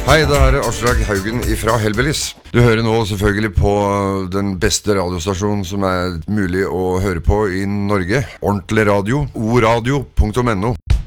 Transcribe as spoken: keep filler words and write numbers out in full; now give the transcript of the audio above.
Hei, det her er Aslak Haugen fra Hellbillies. Du hører nå selvfølgelig på den beste radiostasjonen som er mulig å høre på i Norge. Ordentlig radio, oradio punktum no.